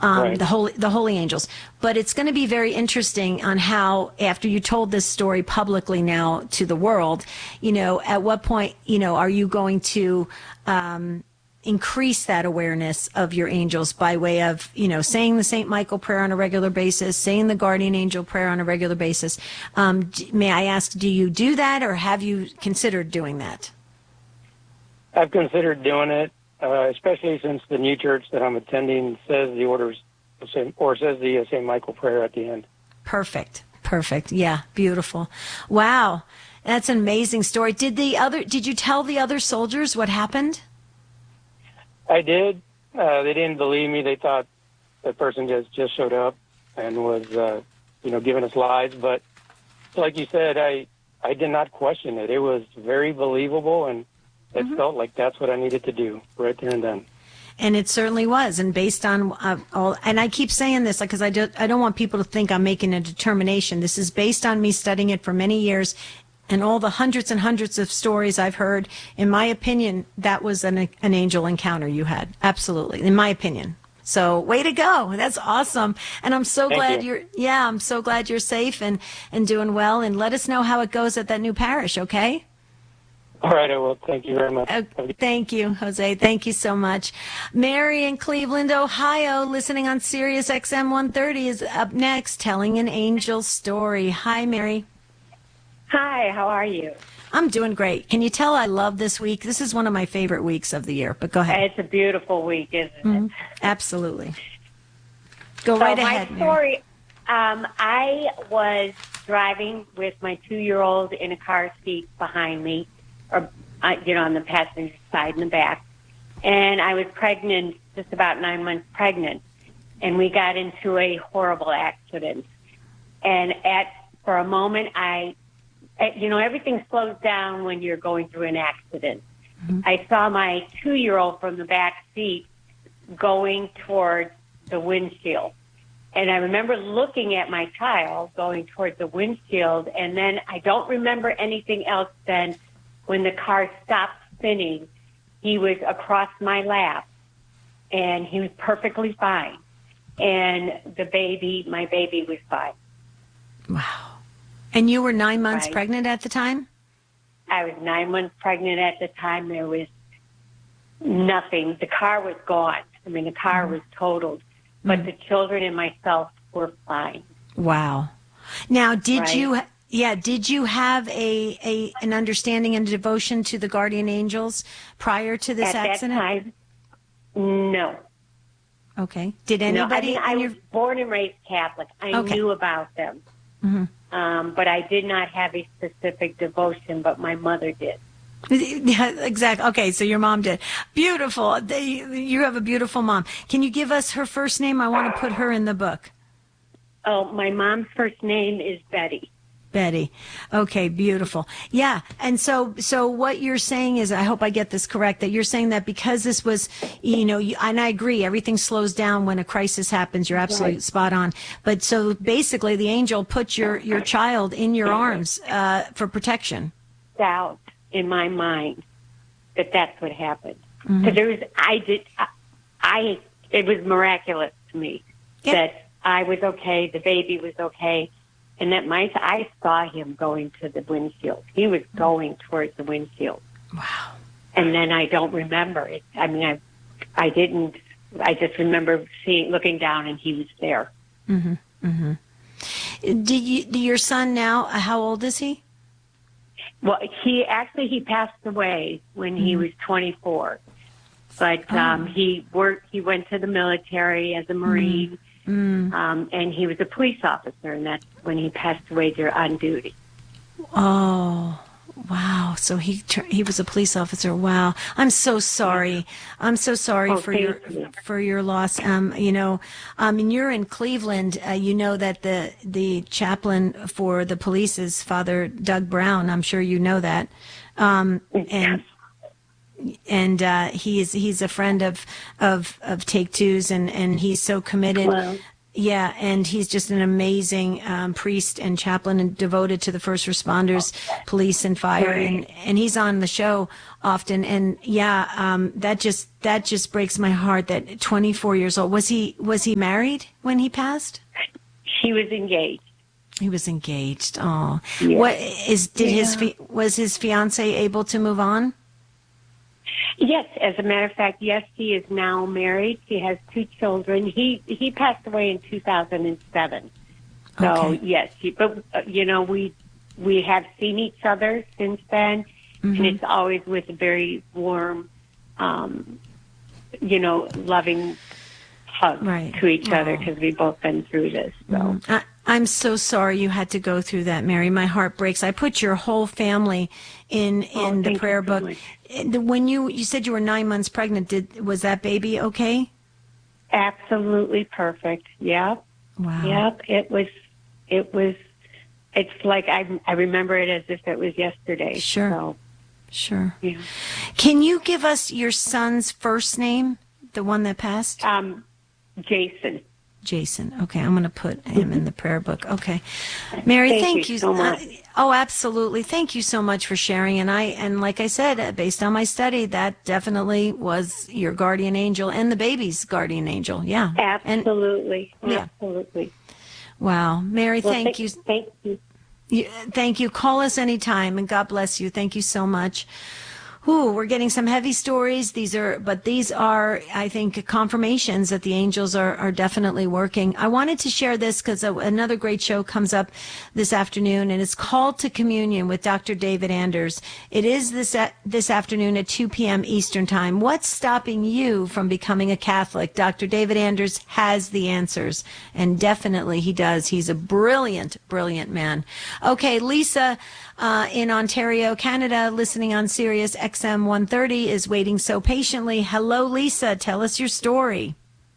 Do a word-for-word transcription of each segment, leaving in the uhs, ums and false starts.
um, Right. the holy, the holy angels. But it's going to be very interesting on how, after you told this story publicly now to the world, you know, at what point, you know, are you going to, um, increase that awareness of your angels by way of, you know, saying the Saint Michael prayer on a regular basis, saying the guardian angel prayer on a regular basis. Um, d- may I ask, do you do that, or have you considered doing that? I've considered doing it, uh, especially since the new church that I'm attending says the orders, or says the uh, Saint Michael prayer at the end. Perfect. Perfect. Yeah. Beautiful. Wow. That's an amazing story. Did the other, did you tell the other soldiers what happened? I did. Uh, they didn't believe me. They thought that person just, just showed up and was, uh, you know, giving us lies. But like you said, I, I did not question it. It was very believable, and it mm-hmm. felt like that's what I needed to do right there and then. And it certainly was. And based on uh, all, and I keep saying this because I, do, I don't want people to think I'm making a determination. This is based on me studying it for many years and all the hundreds and hundreds of stories I've heard. In my opinion, that was an, an angel encounter you had. Absolutely. In my opinion. So way to go. That's awesome. And I'm so Thank glad you. you're, yeah, I'm so glad you're safe and, and doing well. And let us know how it goes at that new parish. Okay. All right, I will. Thank you very much. Uh, thank you, Jose. Thank you so much. Mary in Cleveland, Ohio, listening on Sirius X M one thirty, is up next, telling an angel story. Hi, Mary. Hi, how are you? I'm doing great. Can you tell I love this week? This is one of my favorite weeks of the year, but go ahead. It's a beautiful week, isn't it? Mm-hmm. Absolutely. Go so right ahead, my Mary. story, um, I was driving with my two-year-old in a car seat behind me, or, uh, you know, on the passenger side in the back. And I was pregnant, just about nine months pregnant. And we got into a horrible accident. And at, for a moment, I, you know, everything slows down when you're going through an accident. Mm-hmm. I saw my two-year-old from the back seat going towards the windshield. And I remember looking at my child going towards the windshield. And then I don't remember anything else then. When the car stopped spinning, he was across my lap, and he was perfectly fine. And the baby, my baby, was fine. Wow. And you were nine months Right. pregnant at the time? I was nine months pregnant at the time. There was nothing. The car was gone. I mean, the car mm-hmm. was totaled. But mm-hmm. the children and myself were fine. Wow. Now, did Right. you... Yeah, did you have a, a an understanding and devotion to the guardian angels prior to this At accident? that time, no. Okay. Did No, I anybody? mean, I in was your... born and raised Catholic. I Okay. knew about them. Mm-hmm. Um, but I did not have a specific devotion, but my mother did. Yeah, exactly. Okay, so your mom did. Beautiful. They, you have a beautiful mom. Can you give us her first name? I want to put her in the book. Oh, my mom's first name is Betty. Betty. Okay, beautiful. Yeah. And so, so what you're saying is, I hope I get this correct, that you're saying that because this was, you know, you, and I agree, everything slows down when a crisis happens. You're absolutely right. Spot on. But so basically the angel put your, your child in your arms, uh, for protection. Doubt in my mind that that's what happened. Because Mm-hmm. there was, I did, I, I, it was miraculous to me Yeah. that I was okay, the baby was okay. And that my, I saw him going to the windshield. He was going towards the windshield. Wow. And then I don't remember it. I mean, I, I didn't, I just remember seeing, looking down and he was there. Mm-hmm. Mm-hmm. Did you, do your son now, how old is he? Well, he actually, he passed away when mm-hmm. he was twenty-four. But, oh. um, he worked, he went to the military as a Marine. Mm-hmm. Mm. Um, and he was a police officer, and that's when he passed away there on duty. Oh, wow. So he he was a police officer. Wow. I'm so sorry. I'm so sorry oh, for your you. for your loss. Um, you know, um, and you're in Cleveland. Uh, you know that the the chaplain for the police is Father Doug Brown. I'm sure you know that. Um, and and uh, he's he's a friend of of of Take Two's, and and he's so committed. Well, Yeah, and he's just an amazing um, priest and chaplain and devoted to the first responders, police and fire, and, and he's on the show often. And yeah, um, that just that just breaks my heart. That twenty-four years old, was he was he married when he passed? He was engaged. He was engaged. Oh, Yeah. what is did Yeah. his fi- was his fiance able to move on? Yes, as a matter of fact, yes, he is now married. He has two children. He he passed away in two thousand seven. So Okay. yes, he, but uh, you know we we have seen each other since then, Mhm. and it's always with a very warm, um, you know, loving hug Right. to each other Oh. because we've both been through this. So. I, I'm so sorry you had to go through that, Mary. My heart breaks. I put your whole family in Oh, in the thank prayer you so book. much. And when you you said you were nine months pregnant, did was that baby okay? Absolutely perfect. Yep. Wow. Yep. It was, it was, it's like I, I remember it as if it was yesterday. Sure. So, Sure. yeah. Can you give us your son's first name, the one that passed? Um, Jason. Jason. Okay, I'm going to put him in the prayer book. Okay. Mary, Thank thank you you so much. uh, oh, absolutely. Thank you so much for sharing. And I and like I said, uh, based on my study, that definitely was your guardian angel and the baby's guardian angel. Yeah. And Absolutely. Yeah. Absolutely. wow. Mary, Well, thank you. Thank you. You- Thank you. Call us anytime, and God bless you. Thank you so much. Ooh, we're getting some heavy stories. These are, but these are, I think, confirmations that the angels are, are definitely working. I wanted to share this because another great show comes up this afternoon, and it's Called to Communion with Doctor David Anders. It is this this afternoon at two p.m. Eastern Time. What's stopping you from becoming a Catholic? Doctor David Anders has the answers, and definitely he does. He's a brilliant, brilliant man. Okay, Lisa uh, in Ontario, Canada, listening on Sirius X M one thirty is waiting so patiently. Hello, Lisa. Tell us your story.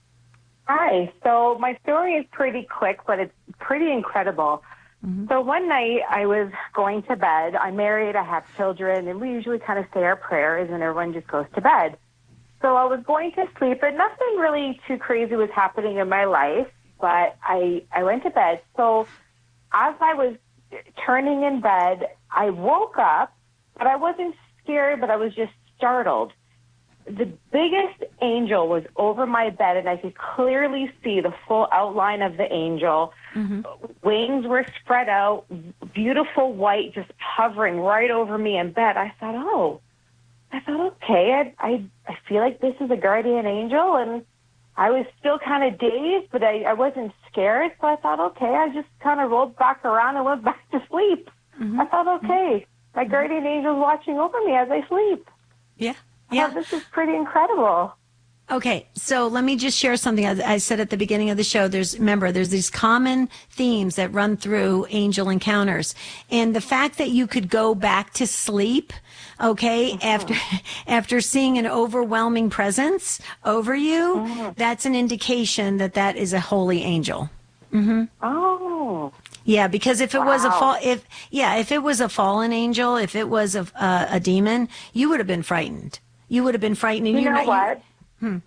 Hi. So my story is pretty quick, but it's pretty incredible. Mm-hmm. So one night I was going to bed. I'm married. I have children, and we usually kind of say our prayers, and everyone just goes to bed. So I was going to sleep, and nothing really too crazy was happening in my life, but I, I went to bed. So as I was turning in bed, I woke up, but I wasn't scared, but I was just startled. The biggest angel was over my bed, and I could clearly see the full outline of the angel. Mm-hmm. Wings were spread out, beautiful white, just hovering right over me in bed. I thought, oh, I thought, okay, I, I, I feel like this is a guardian angel, and I was still kind of dazed, but I, I wasn't scared, so I thought, okay, I just kind of rolled back around and went back to sleep. Mm-hmm. I thought, okay, my guardian angel's watching over me as I sleep. Yeah. Yeah. This is pretty incredible. Okay, so let me just share something. As I said at the beginning of the show, there's, remember, there's these common themes that run through angel encounters. And the fact that you could go back to sleep, okay, mm-hmm. after after seeing an overwhelming presence over you, mm-hmm. that's an indication that that is a holy angel. Mm-hmm. Oh. Yeah, because if it wow. was a fall, if yeah, if it was a fallen angel, if it was a uh, a demon, you would have been frightened. You would have been frightened. And you know you, what? You, hmm.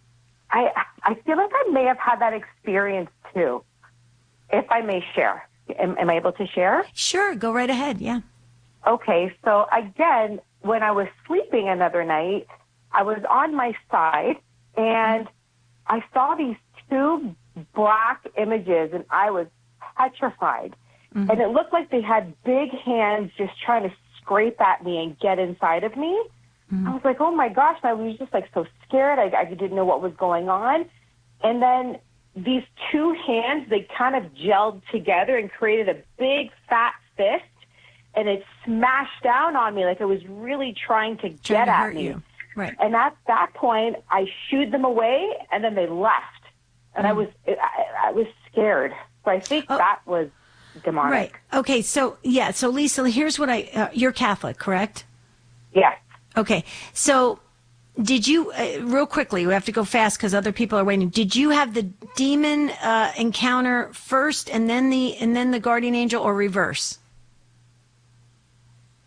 I I feel like I may have had that experience too. If I may share, am, am I able to share? Sure, go right ahead. Yeah. Okay, so again, when I was sleeping another night, I was on my side and I saw these two black images, and I was petrified. Mm-hmm. And it looked like they had big hands just trying to scrape at me and get inside of me. Mm-hmm. I was like, oh my gosh, I was just like so scared. I, I didn't know what was going on. And then these two hands, they kind of gelled together and created a big fat fist, and it smashed down on me like it was really trying to get trying to at hurt me. You. Right. And at that point, I shooed them away, and then they left. And mm-hmm. I was I, I was scared. So I think oh. that was demonic. Right. Okay. So yeah. So Lisa, here's what I. Uh, you're Catholic, correct? Yes. Okay. So did you, uh, real quickly, we have to go fast because other people are waiting. Did you have the demon uh, encounter first, and then the and then the guardian angel, or reverse?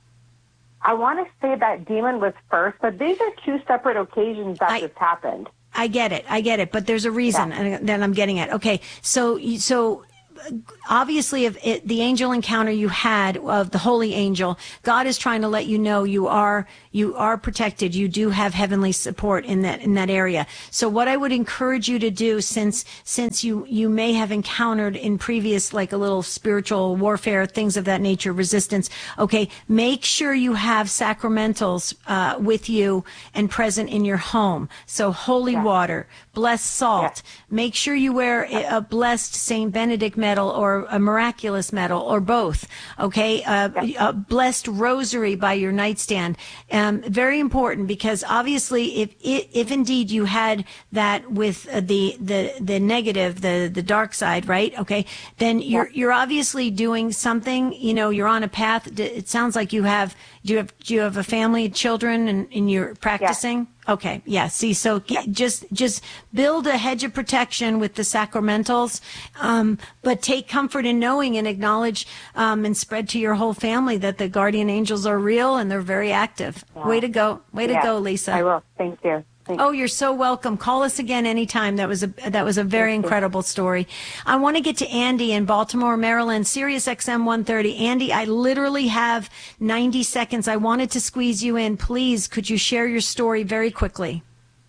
I want to say that demon was first, but these are two separate occasions that I, this happened. I get it. I get it. But there's a reason Yeah. that I'm getting at. Okay. So, you- so obviously, if it, the angel encounter you had of the holy angel, God is trying to let you know you are you are protected. You do have heavenly support in that in that area. So what I would encourage you to do, since since you you may have encountered in previous, like a little spiritual warfare, things of that nature, resistance. Okay, make sure you have sacramentals uh, with you and present in your home. So holy Yeah. water, blessed salt. Yeah. Make sure you wear a a blessed Saint Benedict medal or a miraculous medal or both. Okay, uh, a blessed rosary by your nightstand. Um, very important, because obviously, if if indeed you had that with uh, the the the negative, the the dark side, right? Okay, then you're Yeah. you're obviously doing something. You know, you're on a path. It sounds like you have. Do you have do you have a family, children, and, and you're practicing? Okay, yeah. See, so g- just just build a hedge of protection with the sacramentals, um, but take comfort in knowing and acknowledge um, and spread to your whole family that the guardian angels are real and they're very active. Yeah. Way to go, way Yeah. to go, Lisa. I will. Thank you. Thank Oh, you're so welcome. Call us again anytime. That was a that was a very incredible story. I want to get to Andy in Baltimore, Maryland, Sirius X M one thirty. Andy, I literally have ninety seconds. I wanted to squeeze you in. Please, could you share your story very quickly?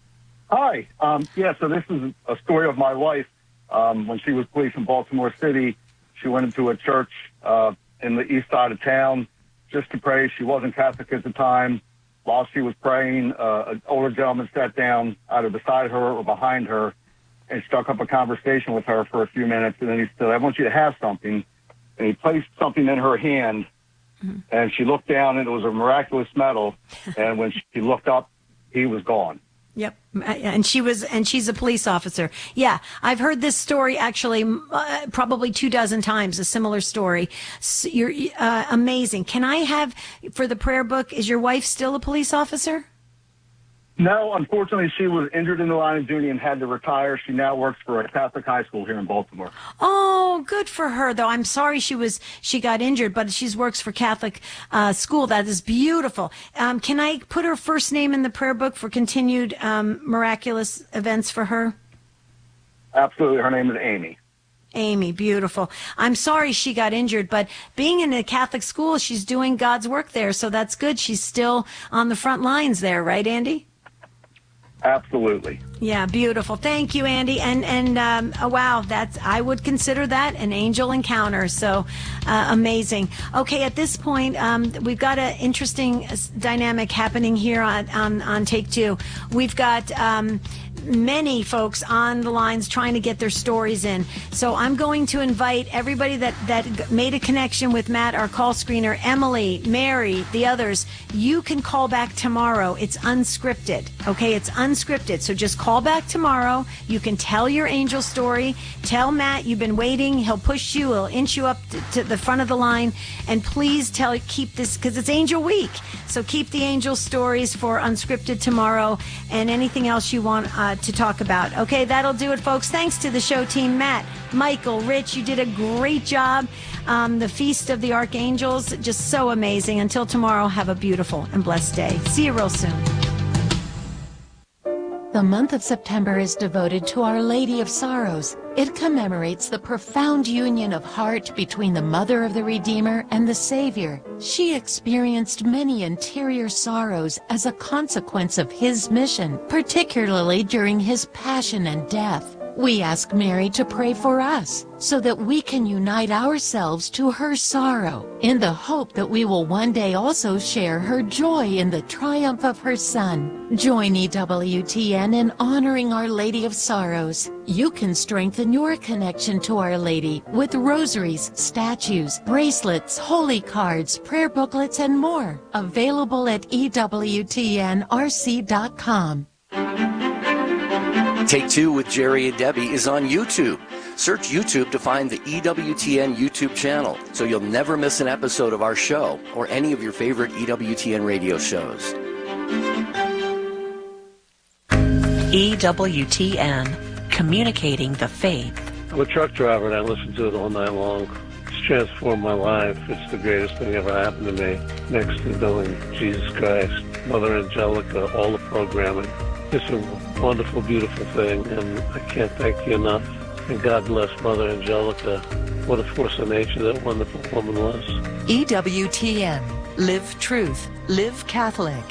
Hi. Um, yeah, so this is a story of my wife. Um, when she was police in Baltimore City, she went into a church uh, in the east side of town just to pray. She wasn't Catholic at the time. While she was praying, uh, an older gentleman sat down either beside her or behind her and struck up a conversation with her for a few minutes. And then he said, I want you to have something. And he placed something in her hand. Mm-hmm. And she looked down, and it was a miraculous medal. And when she looked up, he was gone. Yep. And she was, and she's a police officer. Yeah. I've heard this story actually uh, probably two dozen times, a similar story. So you're uh, amazing. Can I have, for the prayer book, is your wife still a police officer? No, unfortunately, she was injured in the line of duty and had to retire. She now works for a Catholic high school here in Baltimore. Oh, good for her, though. I'm sorry she was she got injured, but she works for Catholic uh, school. That is beautiful. Um, can I put her first name in the prayer book for continued um, miraculous events for her? Absolutely. Her name is Amy. Amy, beautiful. I'm sorry she got injured, but being in a Catholic school, she's doing God's work there, so that's good. She's still on the front lines there, right, Andy? Absolutely. Yeah, beautiful. Thank you, Andy. And and um, oh, wow, that's I would consider that an angel encounter. So uh, amazing. Okay, at this point, um, we've got an interesting dynamic happening here on on, on Take Two. We've got um, many folks on the lines trying to get their stories in. So I'm going to invite everybody that that made a connection with Matt, our call screener, Emily, Mary, the others. You can call back tomorrow. It's unscripted. Okay, it's unscripted. So just call back tomorrow. You can tell your angel story. Tell Matt you've been waiting. He'll push you. He'll inch you up to, to the front of the line. And please tell keep this, because it's Angel Week. So keep the angel stories for unscripted tomorrow, and anything else you want uh, to talk about. Okay, that'll do it, folks. Thanks to the show team, Matt, Michael, Rich. You did a great job. Um, the Feast of the Archangels, just so amazing. Until tomorrow, have a beautiful and blessed day. See you real soon. The month of September is devoted to Our Lady of Sorrows. It commemorates the profound union of heart between the Mother of the Redeemer and the Savior. She experienced many interior sorrows as a consequence of His mission, particularly during His passion and death. We ask Mary to pray for us so that we can unite ourselves to her sorrow in the hope that we will one day also share her joy in the triumph of her Son. Join E W T N in honoring Our Lady of Sorrows. You can strengthen your connection to Our Lady with rosaries, statues, bracelets, holy cards, prayer booklets, and more. Available at E W T N R C dot com. Take Two with Jerry and Debbie is on YouTube. Search YouTube to find the E W T N YouTube channel so you'll never miss an episode of our show or any of your favorite E W T N radio shows. E W T N, communicating the faith. I'm a truck driver and I listen to it all night long. It's transformed my life. It's the greatest thing ever happened to me. Next to knowing Jesus Christ, Mother Angelica, all the programming. It's a wonderful, beautiful thing, and I can't thank you enough. And God bless Mother Angelica. What a force of nature that wonderful woman was. E W T N. Live truth. Live Catholic.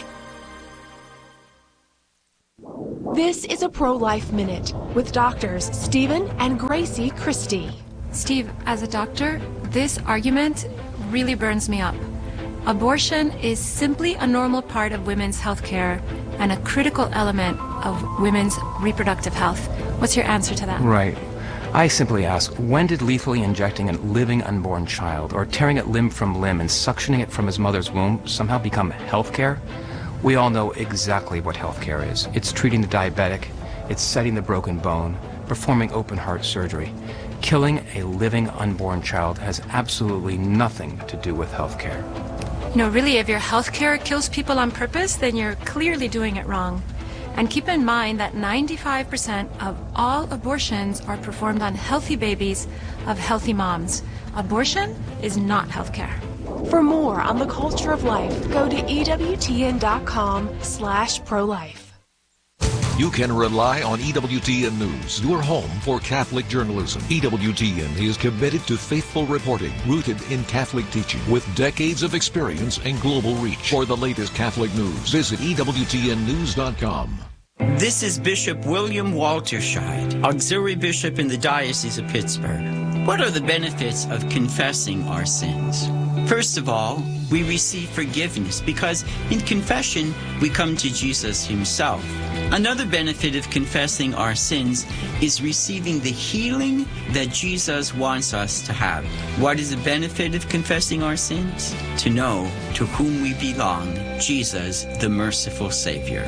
This is a Pro-Life Minute with doctors Stephen and Gracie Christie. Steve, as a doctor, this argument really burns me up. Abortion is simply a normal part of women's health care and a critical element of women's reproductive health. What's your answer to that? Right. I simply ask, when did lethally injecting a living unborn child or tearing it limb from limb and suctioning it from his mother's womb somehow become health care? We all know exactly what health care is. It's treating the diabetic, it's setting the broken bone, performing open heart surgery. Killing a living unborn child has absolutely nothing to do with health care. You know, really, if your health care kills people on purpose, then you're clearly doing it wrong. And keep in mind that ninety-five percent of all abortions are performed on healthy babies of healthy moms. Abortion is not health care. For more on the culture of life, go to E W T N dot com slash pro-life. You can rely on E W T N News, your home for Catholic journalism. E W T N is committed to faithful reporting, rooted in Catholic teaching, with decades of experience and global reach. For the latest Catholic news, visit E W T N news dot com. This is Bishop William Walterscheid, Auxiliary Bishop in the Diocese of Pittsburgh. What are the benefits of confessing our sins? First of all, we receive forgiveness because in confession we come to Jesus himself. Another benefit of confessing our sins is receiving the healing that Jesus wants us to have. What is the benefit of confessing our sins? To know to whom we belong, Jesus, the merciful Savior.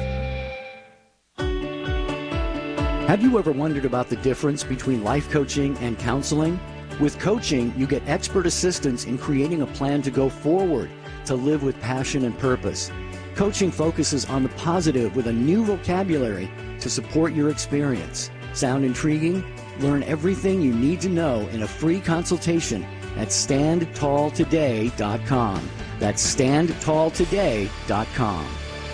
Have you ever wondered about the difference between life coaching and counseling? With coaching, you get expert assistance in creating a plan to go forward, to live with passion and purpose. Coaching focuses on the positive with a new vocabulary to support your experience. Sound intriguing? Learn everything you need to know in a free consultation at stand tall today dot com. That's stand tall today dot com.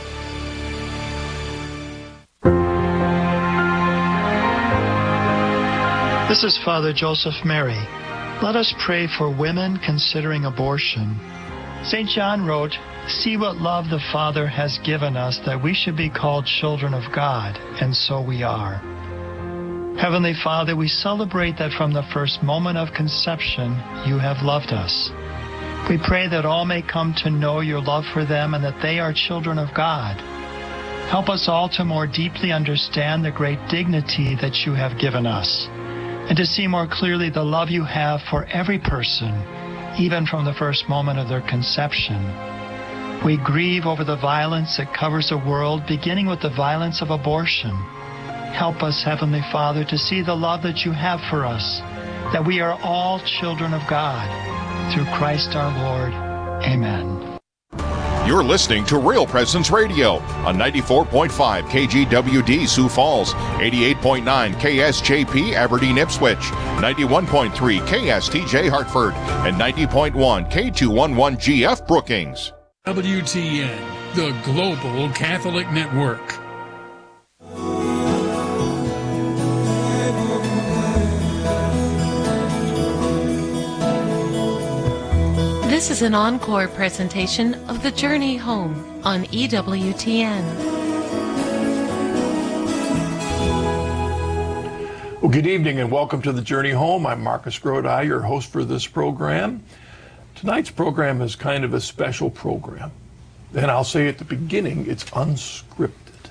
This is Father Joseph Mary. Let us pray for women considering abortion. Saint John wrote, "See what love the Father has given us, that we should be called children of God, and so we are." Heavenly Father, we celebrate that from the first moment of conception, you have loved us. We pray that all may come to know your love for them and that they are children of God. Help us all to more deeply understand the great dignity that you have given us, and to see more clearly the love you have for every person, even from the first moment of their conception. We grieve over the violence that covers the world, beginning with the violence of abortion. Help us, Heavenly Father, to see the love that you have for us, that we are all children of God. Through Christ our Lord. Amen. You're listening to Real Presence Radio on ninety-four point five K G W D Sioux Falls, eighty-eight point nine K S J P Aberdeen Ipswich, ninety-one point three K S T J Hartford, and ninety point one K two eleven G F Brookings. W T N, the Global Catholic Network. This is an encore presentation of The Journey Home on E W T N. Well, good evening and welcome to The Journey Home. I'm Marcus Grodi, your host for this program. Tonight's program is kind of a special program. And I'll say at the beginning, it's unscripted.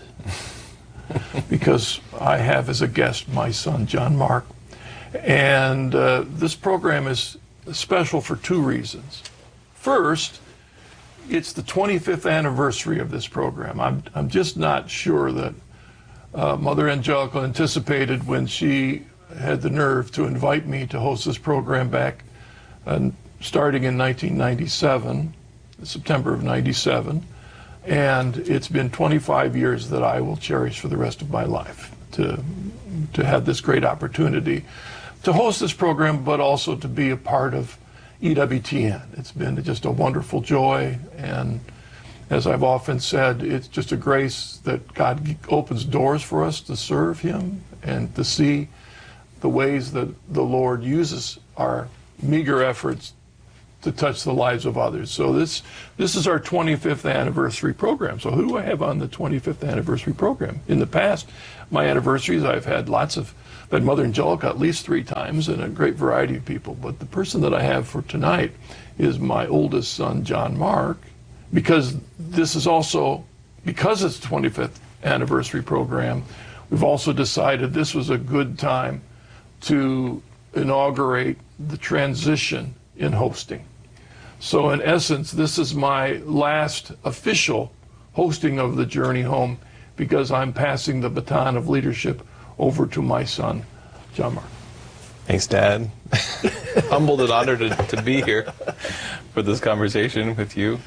Because I have as a guest my son, John Mark. And uh, this program is special for two reasons. First, it's the twenty-fifth anniversary of this program. I'm, I'm just not sure that uh, Mother Angelica anticipated when she had the nerve to invite me to host this program back uh, starting in nineteen ninety-seven, September of ninety-seven. And it's been twenty-five years that I will cherish for the rest of my life to, to have this great opportunity to host this program, but also to be a part of E W T N. It's been just a wonderful joy, and as I've often said, it's just a grace that God opens doors for us to serve Him and to see the ways that the Lord uses our meager efforts to touch the lives of others. So this this is our twenty-fifth anniversary program. So who do I have on the twenty-fifth anniversary program? In the past, my anniversaries, I've had lots of, I've had Mother Angelica at least three times and a great variety of people. But the person that I have for tonight is my oldest son, John Mark, because this is also, because it's the twenty-fifth anniversary program, we've also decided this was a good time to inaugurate the transition in hosting. So in essence, this is my last official hosting of the Journey Home, because I'm passing the baton of leadership over to my son, John Mark. Thanks, Dad. Humbled and honored to, to be here for this conversation with you.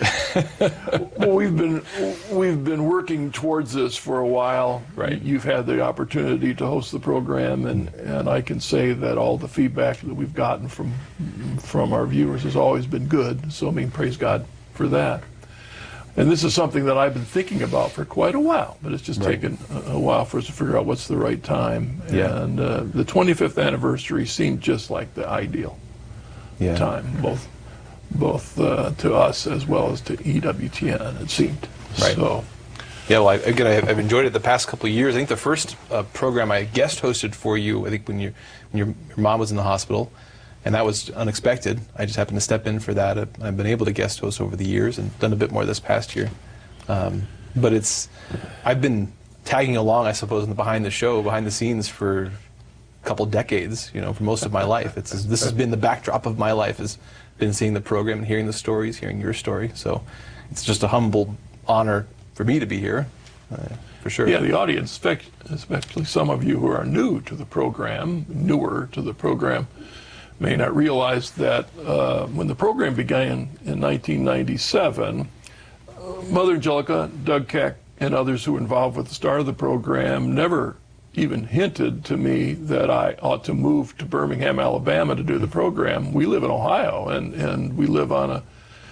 Well, we've been we've been working towards this for a while. Right. You've had the opportunity to host the program, and, and I can say that all the feedback that we've gotten from from our viewers has always been good. So I mean, praise God for that. And this is something that I've been thinking about for quite a while, but it's just right. taken a, a while for us to figure out what's the right time. Yeah. And uh, the twenty-fifth anniversary seemed just like the ideal yeah. time, both both uh, to us as well as to E W T N, it seemed. Right. So, yeah, well, I, again, I've, I've enjoyed it the past couple of years. I think the first uh, program I guest hosted for you, I think when, you, when your, your mom was in the hospital, and that was unexpected. I just happened to step in for that. I've been able to guest host over the years and done a bit more this past year. Um, but it's, I've been tagging along, I suppose, in the behind the show, behind the scenes for a couple decades, you know, for most of my life. It's This has been the backdrop of my life, has been seeing the program and hearing the stories, hearing your story. So it's just a humble honor for me to be here, uh, for sure. Yeah, the audience, especially some of you who are new to the program, newer to the program, may not realize that uh, when the program began in nineteen ninety-seven, uh, Mother Angelica, Doug Keck, and others who were involved with the start of the program never even hinted to me that I ought to move to Birmingham, Alabama to do the program. We live in Ohio, and, and we live on a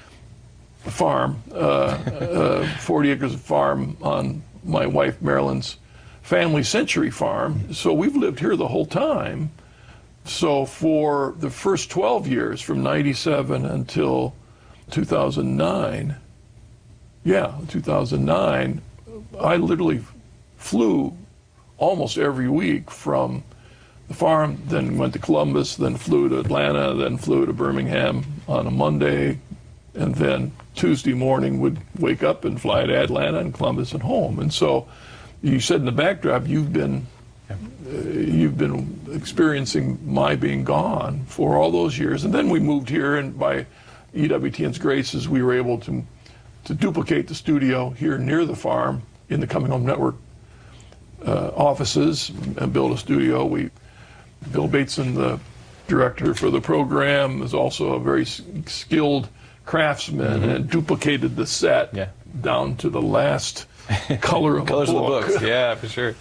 farm, uh, uh, forty acres of farm on my wife Marilyn's family Century farm. So we've lived here the whole time. So for the first twelve years, from ninety-seven until two thousand nine, yeah, two thousand nine, I literally flew almost every week from the farm, then went to Columbus, then flew to Atlanta, then flew to Birmingham on a Monday, and then Tuesday morning would wake up and fly to Atlanta and Columbus and home. And so you said in the backdrop, you've been uh, you've been experiencing my being gone for all those years. And then we moved here, and by E W T N's graces, we were able to to duplicate the studio here near the farm in the Coming Home Network uh, offices and build a studio. We Bill Bateson, the director for the program, is also a very skilled craftsman, mm-hmm. and duplicated the set yeah. down to the last color of Colors a book. of the books, yeah, for sure.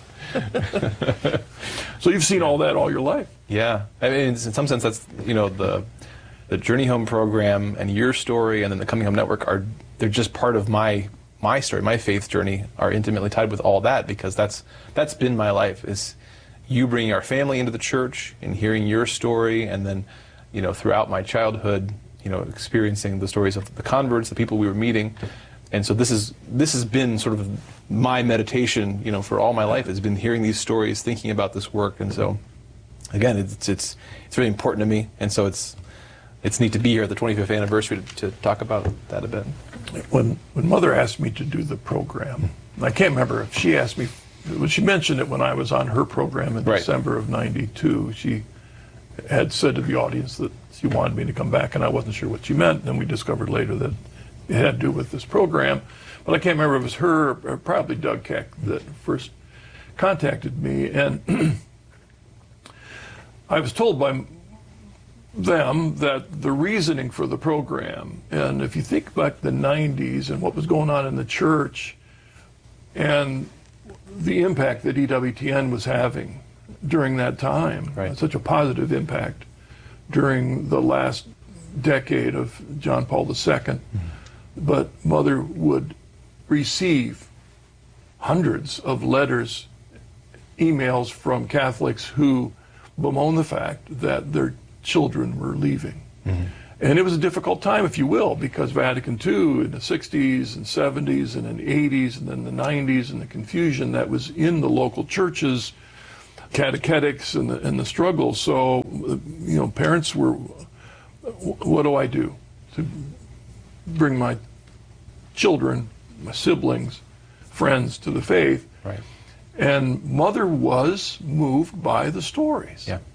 So you've seen all that all your life. Yeah, I mean, in some sense, that's, you know, the the Journey Home program and your story, and then the Coming Home Network are they're just part of my my story, my faith journey, are intimately tied with all that, because that's that's been my life. Is you bringing our family into the church and hearing your story, and then, you know, throughout my childhood, you know, experiencing the stories of the converts, the people we were meeting. And so this is this has been sort of my meditation, you know, for all my life, has been hearing these stories, thinking about this work. And so, again, it's it's it's really important to me. And so it's it's neat to be here at the twenty-fifth anniversary to, to talk about that a bit. When when Mother asked me to do the program, I can't remember if she asked me. Well, she mentioned it when I was on her program in right. December of ninety-two. She had said to the audience that she wanted me to come back, and I wasn't sure what she meant. And then we discovered later that it had to do with this program. But I can't remember if it was her or probably Doug Keck that first contacted me. And I was told by them that the reasoning for the program, and if you think back to the nineties and what was going on in the church and the impact that E W T N was having during that time, right. such a positive impact during the last decade of John Paul the Second, mm-hmm. but Mother would receive hundreds of letters, emails from Catholics who bemoan the fact that their children were leaving. Mm-hmm. And it was a difficult time, if you will, because Vatican Two in the sixties and seventies and in the eighties and then the nineties, and the confusion that was in the local churches, catechetics and the, and the struggle. So, you know, parents were, what do I do to bring my children, my siblings, friends to the faith? Right. And Mother was moved by the stories. Yeah.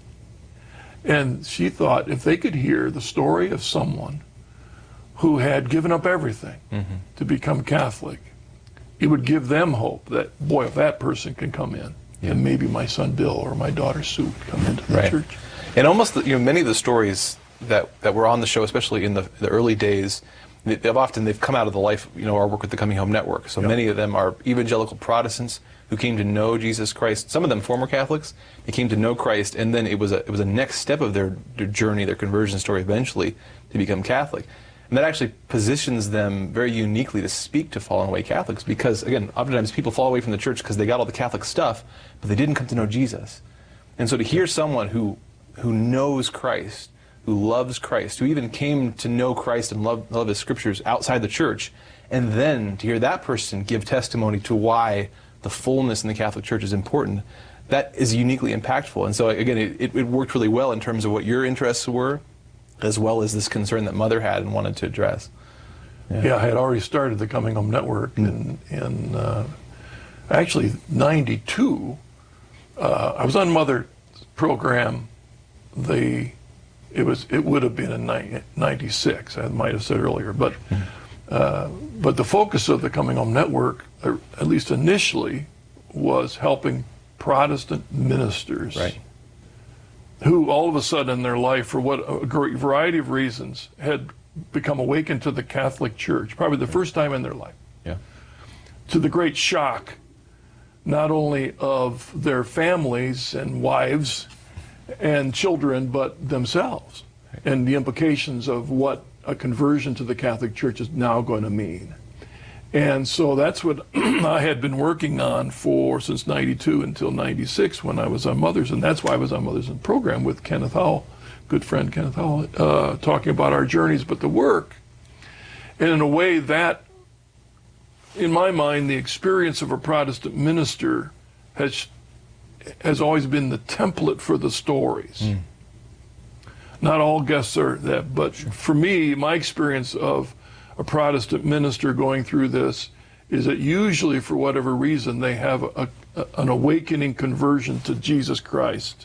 And she thought if they could hear the story of someone who had given up everything mm-hmm. to become Catholic, it would give them hope that, boy, if that person can come in, yeah. then maybe my son Bill or my daughter Sue would come into the right. church. And almost, you know, many of the stories that, that were on the show, especially in the, the early days, they've often they've come out of the life, you know, our work with the Coming Home Network. So yep. many of them are evangelical Protestants who came to know Jesus Christ. Some of them former Catholics. They came to know Christ, and then it was a it was a next step of their, their journey, their conversion story, eventually to become Catholic. And that actually positions them very uniquely to speak to fallen away Catholics, because again, oftentimes people fall away from the church because they got all the Catholic stuff, but they didn't come to know Jesus. And so to hear someone who who knows Christ, who loves Christ, who even came to know Christ and love, love his scriptures outside the church, and then to hear that person give testimony to why the fullness in the Catholic Church is important, that is uniquely impactful. And so again, it, it worked really well in terms of what your interests were, as well as this concern that Mother had and wanted to address. Yeah, yeah I had already started the Coming Home Network in, in uh, actually ninety-two. Uh, I was on Mother's program. The It was. It would have been in ninety-six. I might have said earlier, but uh, but the focus of the Coming Home Network, uh, at least initially, was helping Protestant ministers, right. who all of a sudden in their life, for what a great variety of reasons, had become awakened to the Catholic Church, probably the first time in their life. Yeah. To the great shock, not only of their families and wives and children, but themselves, and the implications of what a conversion to the Catholic Church is now going to mean. And so that's what I had been working on for since ninety-two until ninety-six when I was on Mother's, and that's why I was on Mother's program with Kenneth Howell, good friend Kenneth Howell, uh, talking about our journeys, but the work. And in a way that, in my mind, the experience of a Protestant minister has has always been the template for the stories. Mm. Not all guests are that, but sure. For me, my experience of a Protestant minister going through this is that usually, for whatever reason, they have a, a, an awakening conversion to Jesus Christ.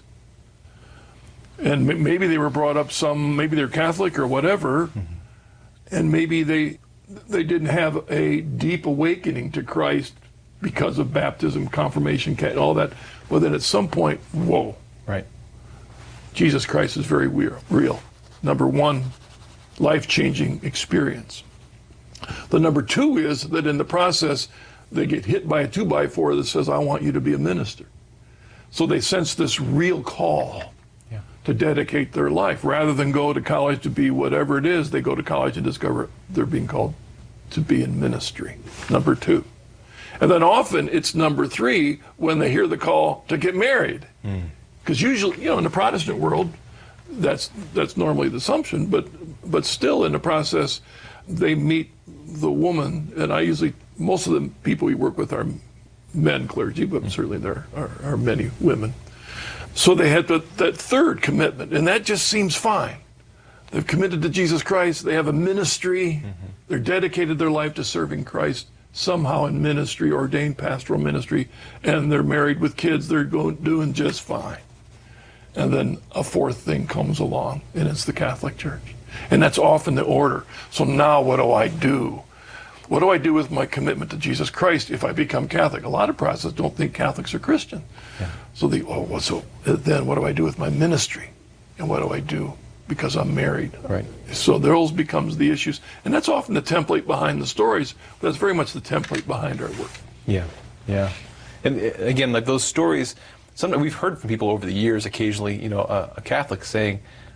And m- maybe they were brought up some, maybe they're Catholic or whatever, mm-hmm. and maybe they they didn't have a deep awakening to Christ because of baptism, confirmation, all that. Well, then at some point, whoa. Right. Jesus Christ is very real. Number one, life-changing experience. The number two is that in the process, they get hit by a two-by-four that says, I want you to be a minister. So they sense this real call yeah. to dedicate their life. Rather than go to college to be whatever it is, they go to college and discover they're being called to be in ministry. Number two. And then often it's number three when they hear the call to get married. Because mm. usually, you know, in the Protestant world, that's that's normally the assumption, but but still in the process, they meet the woman, and I usually, most of the people we work with are men clergy, but mm. certainly there are, are many women. So they had the, that third commitment, and that just seems fine. They've committed to Jesus Christ, they have a ministry, mm-hmm. they're dedicated their life to serving Christ, somehow in ministry, ordained pastoral ministry, and they're married with kids, they're going, doing just fine. And then a fourth thing comes along, and it's the Catholic Church. And that's often the order. So now what do I do? What do I do with my commitment to Jesus Christ if I become Catholic? A lot of Protestants don't think Catholics are Christian. Yeah. So they, oh, well, so then what do I do with my ministry? And what do I do because I'm married? Right. So those becomes the issues. And that's often the template behind the stories, but that's very much the template behind our work. Yeah, yeah. And again, like those stories, sometimes we've heard from people over the years occasionally, you know, a, a Catholic saying,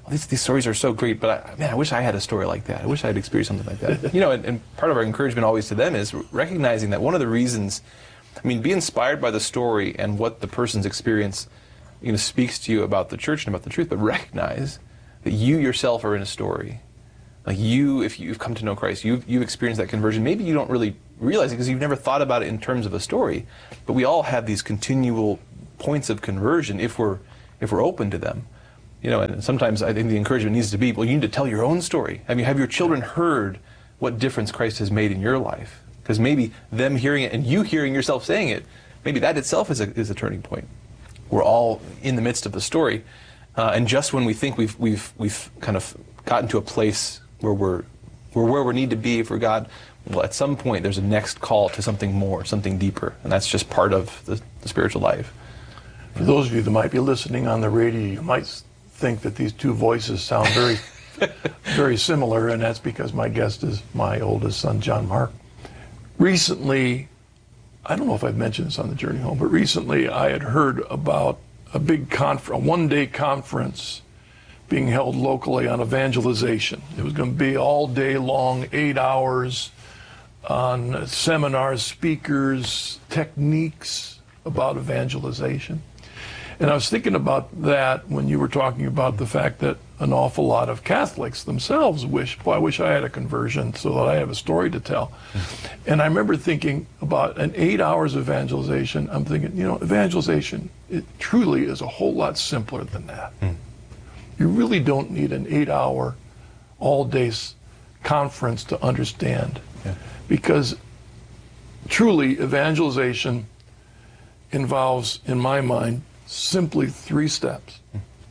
these, these stories are so great, but I, man, I wish I had a story like that. I wish I had experienced something like that. You know, and, and part of our encouragement always to them is recognizing that one of the reasons, I mean, be inspired by the story and what the person's experience, you know, speaks to you about the church and about the truth, but recognize that you yourself are in a story. Like you, if you've come to know Christ, you've, you've experienced that conversion. Maybe you don't really realize it because you've never thought about it in terms of a story, but we all have these continual points of conversion if we're, if we're open to them. You know, and sometimes I think the encouragement needs to be, well, you need to tell your own story. I mean, have your children heard what difference Christ has made in your life? Because maybe them hearing it and you hearing yourself saying it, maybe that itself is a, is a turning point. We're all in the midst of the story, uh, and just when we think we've we've we've kind of gotten to a place where we're we're where we need to be for God, well, at some point there's a next call to something more, something deeper, and that's just part of the, the spiritual life. For those of you that might be listening on the radio, you might think that these two voices sound very, very similar, and that's because my guest is my oldest son, John Mark. Recently, I don't know if I've mentioned this on the Journey Home, but recently I had heard about a big conference, a one-day conference being held locally on evangelization. It was going to be all day long, eight hours on seminars, speakers, techniques about evangelization. And I was thinking about that when you were talking about the fact that an awful lot of Catholics themselves wish, boy, I wish I had a conversion so that I have a story to tell. And I remember thinking about an eight hours evangelization. I'm thinking, you know, evangelization, it truly is a whole lot simpler than that. Mm. You really don't need an eight hour, all day conference to understand. Yeah. Because truly, evangelization involves, in my mind, simply three steps.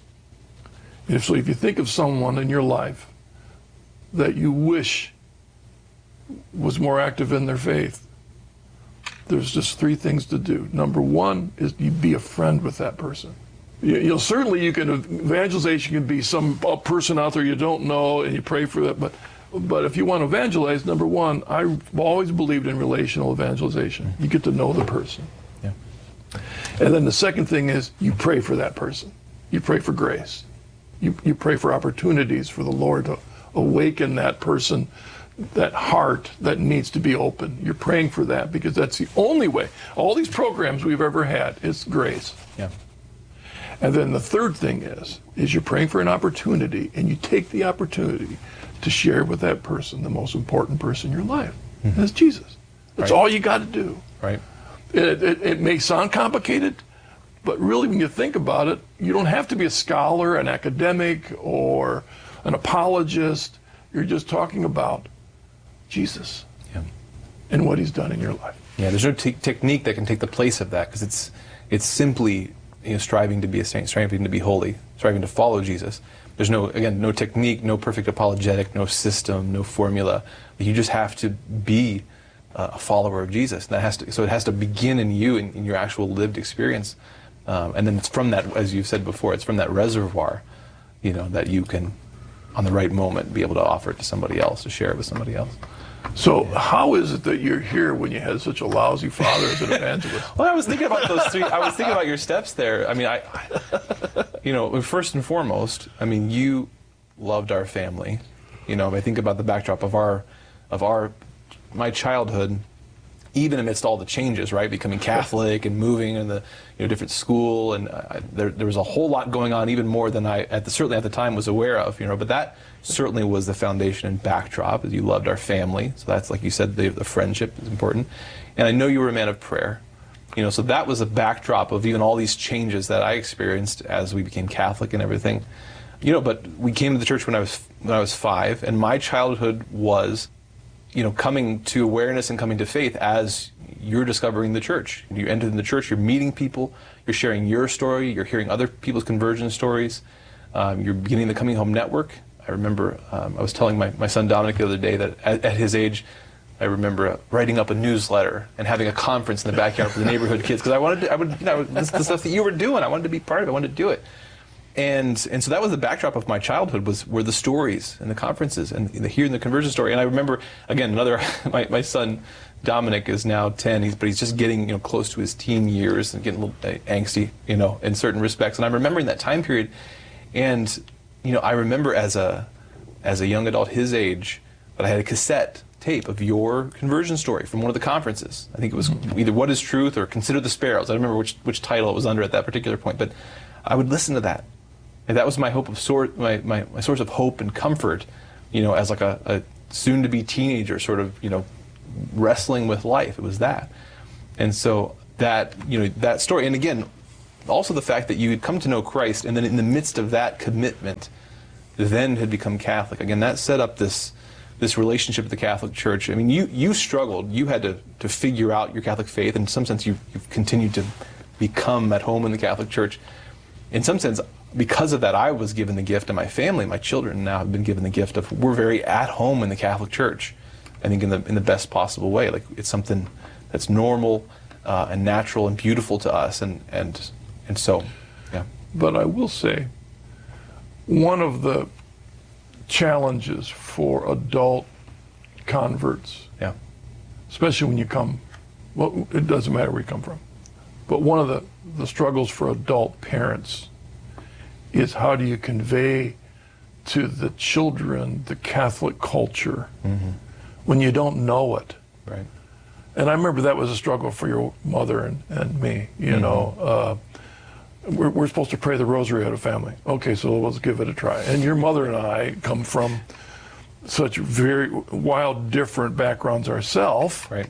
If, so if you think of someone in your life that you wish was more active in their faith, there's just three things to do. Number one is you be a friend with that person. You, you know, certainly you can, evangelization can be some a person out there you don't know and you pray for that, but but if you want to evangelize, number one, I've always believed in relational evangelization. You get to know the person. And then the second thing is you pray for that person. You pray for grace. You, you pray for opportunities for the Lord to awaken that person, that heart that needs to be open. You're praying for that because that's the only way. All these programs we've ever had is grace. Yeah. And then the third thing is, is you're praying for an opportunity and you take the opportunity to share with that person the most important person in your life. Mm-hmm. That's Jesus. That's right. All you got to do. Right. It, it, it may sound complicated, but really when you think about it, you don't have to be a scholar, an academic, or an apologist. You're just talking about Jesus yeah. and what he's done in your life. Yeah, there's no te- technique that can take the place of that because it's it's simply you know, striving to be a saint, striving to be holy, striving to follow Jesus. There's no, again, no technique, no perfect apologetic, no system, no formula. You just have to be Uh, a follower of Jesus. And that has to, so it has to begin in you, in, in your actual lived experience. Um, and then it's from that, as you've said before, it's from that reservoir, you know, that you can, on the right moment, be able to offer it to somebody else, to share it with somebody else. So how is it that you're here when you had such a lousy father as an evangelist? Well, I was thinking about those three, I was thinking about your steps there. I mean, I, I you know, first and foremost, I mean, you loved our family. You know, if I think about the backdrop of our, of our, my childhood, even amidst all the changes, right, becoming Catholic and moving in the you know different school, and I, there there was a whole lot going on, even more than I at the, certainly at the time was aware of, you know. But that certainly was the foundation and backdrop. As you loved our family, so that's like you said, the, the friendship is important, and I know you were a man of prayer, you know. So that was a backdrop of even all these changes that I experienced as we became Catholic and everything, you know. But we came to the church when I was when I was five, and my childhood was, you know, coming to awareness and coming to faith as you're discovering the church. You enter the church, you're meeting people, you're sharing your story, you're hearing other people's conversion stories, um, you're beginning the Coming Home Network. I remember um, I was telling my, my son Dominic the other day that at, at his age, I remember uh, writing up a newsletter and having a conference in the backyard for the neighborhood kids because I wanted to, I would, you know, this, the stuff that you were doing, I wanted to be part of it, I wanted to do it. And and so that was the backdrop of my childhood, was were the stories and the conferences and the, hearing the conversion story. And I remember, again, another, my, my son Dominic is now ten, he's, but he's just getting you know close to his teen years and getting a little uh, angsty, you know, in certain respects. And I'm remembering that time period, and you know, I remember as a as a young adult his age that I had a cassette tape of your conversion story from one of the conferences. I think it was either What is Truth or Consider the Sparrows. I don't remember which which title it was under at that particular point, but I would listen to that. And that was my hope of sort my, my, my source of hope and comfort, you know, as like a, a soon to be teenager sort of, you know, wrestling with life. It was that. And so that, you know, that story, and again, also the fact that you had come to know Christ, and then in the midst of that commitment, then had become Catholic. Again, that set up this this relationship with the Catholic Church. I mean, you you struggled. You had to, to figure out your Catholic faith. In some sense, you, you've continued to become at home in the Catholic Church. In some sense, because of that, I was given the gift, and my family, my children now have been given the gift of, we're very at home in the Catholic Church. I think in the in the best possible way. Like, it's something that's normal uh, and natural and beautiful to us, and and and so, yeah. But I will say, one of the challenges for adult converts, yeah, especially when you come, well, it doesn't matter where you come from, but one of the the struggles for adult parents is, how do you convey to the children the Catholic culture mm-hmm. when you don't know it? Right. And I remember that was a struggle for your mother and, and me, you mm-hmm. know. Uh, we're, we're supposed to pray the rosary out of family. Okay, so let's give it a try. And your mother and I come from such very wild, different backgrounds ourselves. Right.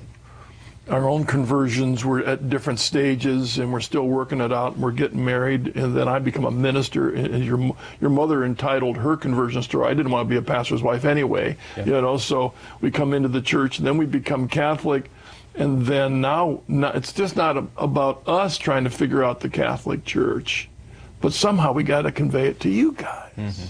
Our own conversions were at different stages, and we're still working it out. And we're getting married, and then I become a minister. And your your mother entitled her conversion story. I didn't want to be a pastor's wife anyway, yeah. you know. So we come into the church, and then we become Catholic, and then now, now it's just not a, about us trying to figure out the Catholic Church, but somehow we got to convey it to you guys. Mm-hmm.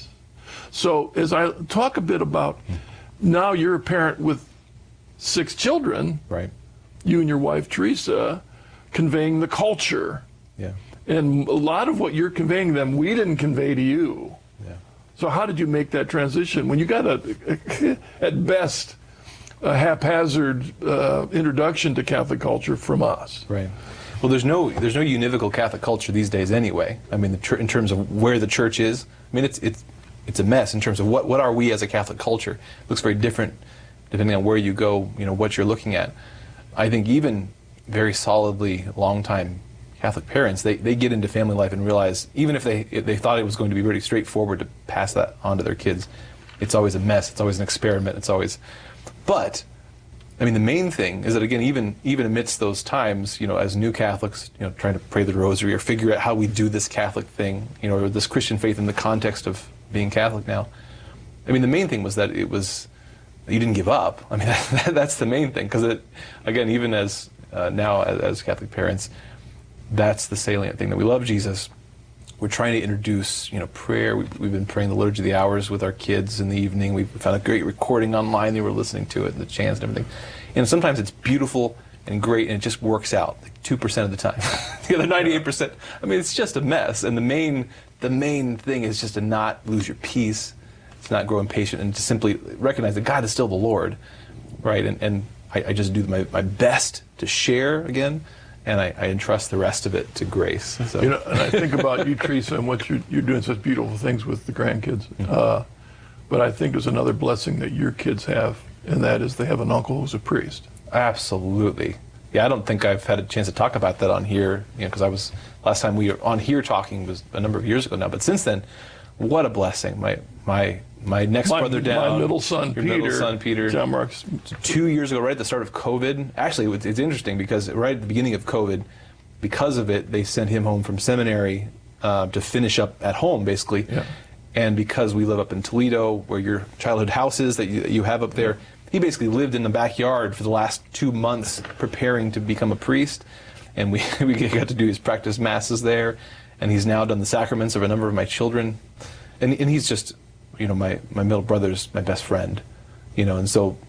So as I talk a bit about, now you're a parent with six children, right? You and your wife, Teresa, conveying the culture. Yeah. And a lot of what you're conveying them, we didn't convey to you. Yeah. So how did you make that transition? When you got, a, a at best, a haphazard uh, introduction to Catholic culture from us. Right. Well, there's no there's no univocal Catholic culture these days anyway. I mean, the tr- in terms of where the church is, I mean, it's it's it's a mess in terms of what, what are we as a Catholic culture. It looks very different depending on where you go, you know, what you're looking at. I think even very solidly long-time Catholic parents, they, they get into family life and realize, even if they if they thought it was going to be really straightforward to pass that on to their kids, it's always a mess, it's always an experiment, it's always... But, I mean, the main thing is that, again, even even amidst those times, you know, as new Catholics, you know, trying to pray the rosary or figure out how we do this Catholic thing, you know, or this Christian faith in the context of being Catholic now, I mean, the main thing was that it was... you didn't give up. I mean, that, that's the main thing, because it, again, even as uh, now as, as Catholic parents, that's the salient thing, that we love Jesus. We're trying to introduce, you know, prayer. We've, we've been praying the Liturgy of the Hours with our kids in the evening. We've found a great recording online. They were listening to it, and the chants and everything. And sometimes it's beautiful and great, and it just works out, like two percent of the time. The other ninety-eight percent, I mean, it's just a mess. And the main, the main thing is just to not lose your peace, to not grow impatient, and to simply recognize that God is still the Lord, right? And, and I, I just do my, my best to share again, and I, I entrust the rest of it to grace. So. You know, and I think about you, Teresa, and what you're, you're doing such beautiful things with the grandkids. Mm-hmm. Uh, but I think there's another blessing that your kids have, and that is they have an uncle who's a priest. Absolutely. Yeah, I don't think I've had a chance to talk about that on here, you know, because I was, last time we were on here talking was a number of years ago now, but since then, what a blessing. My my my next my, brother down. My middle son, your Peter. middle son, Peter. John Mark's. Two years ago, right at the start of COVID. Actually, it's, it's interesting because right at the beginning of COVID, because of it, they sent him home from seminary uh, to finish up at home, basically. Yeah. And because we live up in Toledo, where your childhood house is that you, you have up there, he basically lived in the backyard for the last two months preparing to become a priest. And we, we got to do his practice masses there. And he's now done the sacraments of a number of my children. And, and he's just, you know, my, my middle brother's my best friend, you know, and so,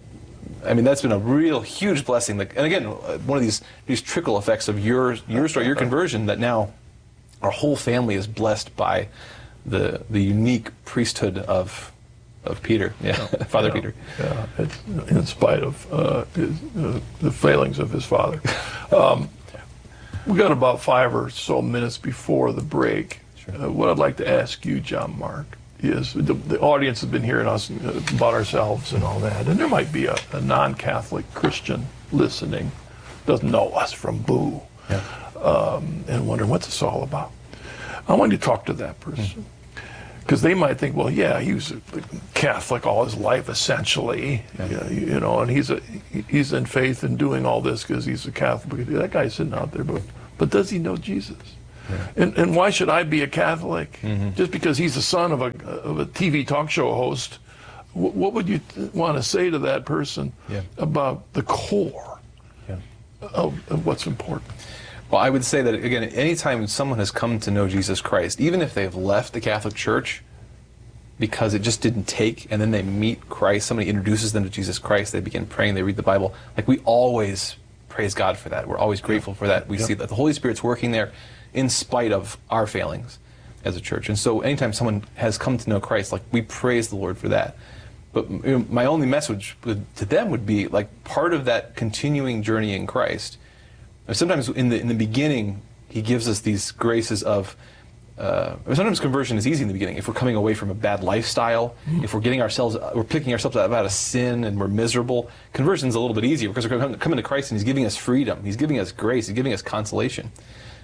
I mean, that's been a real huge blessing. Like, and again, one of these these trickle effects of your your story, your conversion, that now our whole family is blessed by the the unique priesthood of of Peter, yeah, Father yeah, Peter. Yeah, it's, in spite of uh, his, uh, the failings of his father. Um, we got about five or so minutes before the break. Sure. Uh, what I'd like to ask you, John Mark, is the, the audience has been hearing us about ourselves and all that, and there might be a, a non-Catholic Christian listening, doesn't know us from Boo, yeah. um, and wondering what's this all about. I want you to talk to that person, because mm-hmm. they might think, well, yeah, he was a Catholic all his life, essentially, yeah. you, you know, and he's a he's in faith and doing all this because he's a Catholic. That guy's sitting out there, but but does he know Jesus? Yeah. And and why should I be a Catholic mm-hmm. just because he's the son of a of a T V talk show host? W- what would you th- want to say to that person yeah. about the core yeah. of, of what's important? Well, I would say that, again, anytime someone has come to know Jesus Christ, even if they've left the Catholic Church because it just didn't take, and then they meet Christ, somebody introduces them to Jesus Christ, they begin praying, they read the Bible, like we always praise God for that. We're always grateful for that. We yeah. see that the Holy Spirit's working there in spite of our failings as a church. And so anytime someone has come to know Christ, like we praise the Lord for that. But you know, my only message to them would be, like, part of that continuing journey in Christ. Sometimes in the in the beginning, he gives us these graces of, uh, sometimes conversion is easy in the beginning. If we're coming away from a bad lifestyle, mm. if we're getting ourselves, we're picking ourselves out of sin and we're miserable, conversion's a little bit easier because we're coming to Christ and he's giving us freedom. He's giving us grace. He's giving us consolation.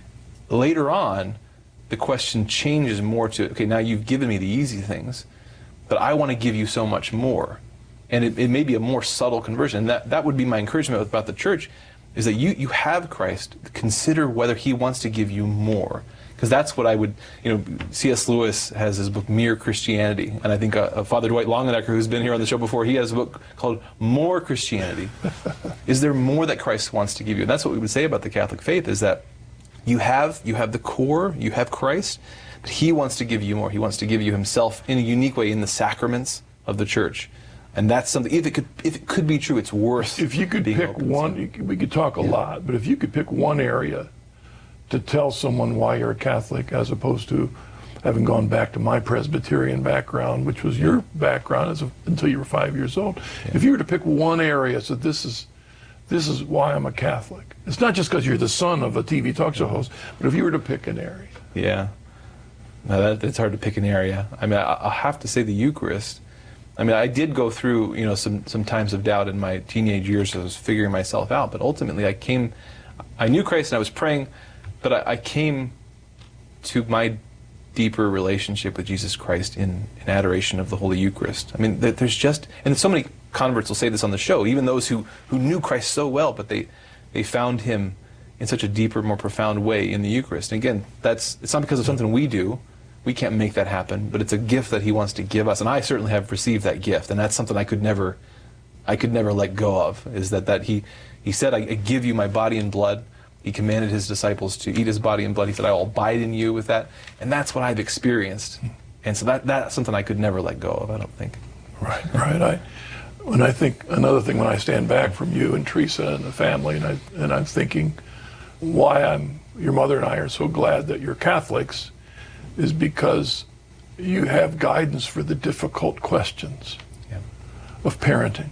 Later on, the question changes more to, okay, now you've given me the easy things, but I want to give you so much more. And it, it may be a more subtle conversion. And that, that would be my encouragement about the church, is that you, you have Christ. Consider whether he wants to give you more. Because that's what I would, you know, C S Lewis has his book, Mere Christianity. And I think uh, uh, Father Dwight Longenecker, who's been here on the show before, he has a book called More Christianity. Is there more that Christ wants to give you? And that's what we would say about the Catholic faith, is that you have, you have the core, you have Christ, but he wants to give you more. He wants to give you himself in a unique way in the sacraments of the church. And that's something, if it could if it could be true, it's worth If you could being pick open one, to. you could, we could talk a yeah. lot, but if you could pick one area to tell someone why you're a Catholic, as opposed to having gone back to my Presbyterian background, which was your background as a, until you were five years old. Yeah. If you were to pick one area, so this is this is why I'm a Catholic. It's not just because you're the son of a T V talk show host, but if you were to pick an area. Yeah, no, that, it's hard to pick an area. I mean, I, I'll have to say the Eucharist. I mean, I did go through, you know, some, some times of doubt in my teenage years as I was figuring myself out, but ultimately I came, I knew Christ and I was praying, but I, I came to my deeper relationship with Jesus Christ in, in adoration of the Holy Eucharist. I mean, there's just, and so many converts will say this on the show, even those who, who knew Christ so well, but they, they found him in such a deeper, more profound way in the Eucharist. And again, that's, it's not because of something we do. We can't make that happen, but it's a gift that he wants to give us, and I certainly have received that gift, and that's something I could never, I could never let go of. Is that that he, he said, I, I give you my body and blood. He commanded his disciples to eat his body and blood. He said, I will abide in you with that, and that's what I've experienced, and so that that's something I could never let go of. I don't think. Right, right. I, when I think another thing, when I stand back from you and Teresa and the family, and I and I'm thinking, why I'm your mother and I are so glad that you're Catholics, is because you have guidance for the difficult questions yeah. of parenting,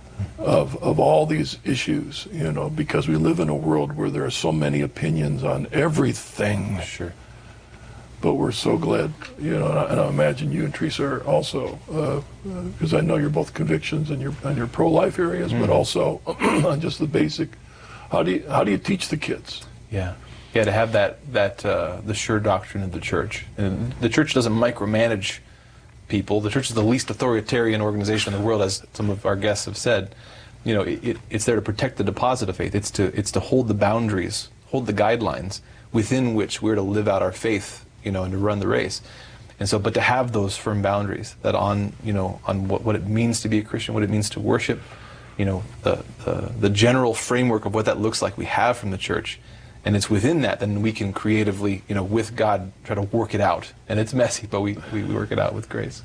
of of all these issues, you know, because we live in a world where there are so many opinions on everything. Sure. But we're so glad, you know, and I imagine you and Teresa are also, because uh, I know you're both convictions and you're on your pro-life areas, mm-hmm. but also on just the basic, how do you how do you teach the kids? Yeah. Yeah, to have that, that uh, the sure doctrine of the church. And the church doesn't micromanage people. The church is the least authoritarian organization in the world, as some of our guests have said. You know, it, it's there to protect the deposit of faith. It's to it's to hold the boundaries, hold the guidelines within which we're to live out our faith, you know, and to run the race. And so, but to have those firm boundaries that on, you know, on what, what it means to be a Christian, what it means to worship, you know, the, the the general framework of what that looks like we have from the church. And it's within that, then we can creatively, you know, with God, try to work it out. And it's messy, but we, we work it out with grace.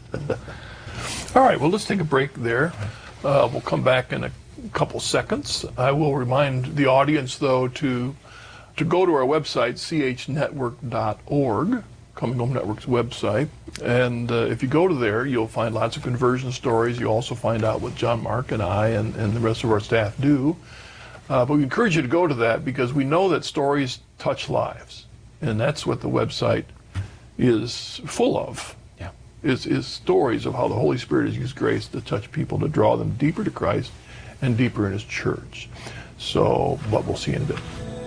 All right, well, let's take a break there. Uh, we'll come back in a couple seconds. I will remind the audience, though, to to go to our website, c h network dot org, Coming Home Network's website. And uh, if you go to there, you'll find lots of conversion stories. You'll also find out what John Mark and I and, and the rest of our staff do. Uh, but we encourage you to go to that because we know that stories touch lives. And that's what the website is full of. Yeah. is, is stories of how the Holy Spirit has used grace to touch people, to draw them deeper to Christ and deeper in his church. So, but we'll see in a bit.